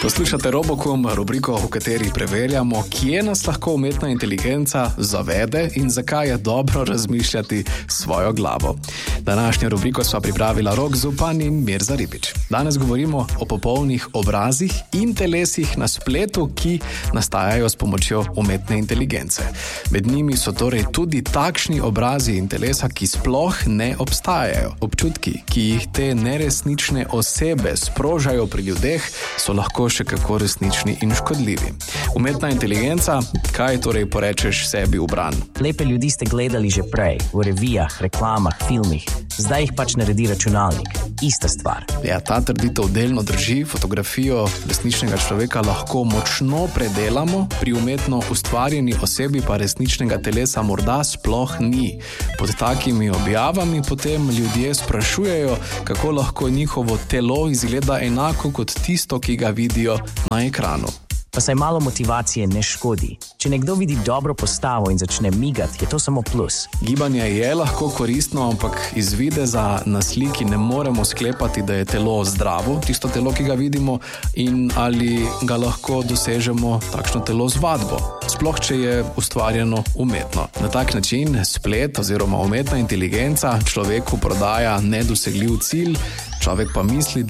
Poslušate Robokum, rubriko, v kateri preverjamo, kje nas lahko umetna inteligenca zavede in zakaj je dobro razmišljati svojo glavo. Današnjo rubriko sva pripravila Rok Zupan in Mirza Ribič. Danes govorimo o popolnih obrazih in telesih na spletu, ki nastajajo s pomočjo umetne inteligence. Med njimi so torej tudi takšni obrazi in telesa, ki sploh ne obstajajo. Občutki, ki jih te neresnične osebe sprožajo pri ljudeh, so lahko še kako resnični in škodljivi. Umetna inteligenca, kaj torej porečeš sebi v bran? Lepe ljudi ste gledali že prej, v revijah, reklamah, filmih. Zdaj jih pač naredi računalnik. Ista stvar. Ja, ta trditev delno drži. Fotografijo resničnega človeka lahko močno predelamo, pri umetno ustvarjeni osebi pa resničnega telesa morda sploh ni. Pod takimi objavami potem ljudje sprašujejo, kako lahko njihovo telo izgleda enako kot tisto, ki ga vidijo na ekranu. Pa saj malo motivacije ne škodi. Če nekdo vidi dobro postavo in začne migati, je to samo plus. Gibanje je lahko koristno, ampak iz videza na sliki ne moremo sklepati, da je telo zdravo, tisto telo, ki ga vidimo, in ali ga lahko dosežemo takšno telo z vadbo. Sploh, če je ustvarjeno umetno. Na tak način splet oziroma umetna inteligenca človeku prodaja nedosegljiv cilj, človek pa misli,